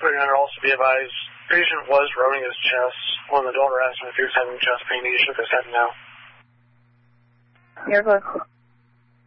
300 also be advised, patient was rubbing his chest when the daughter asked him if he was having chest pain. He shook his head no. You're good.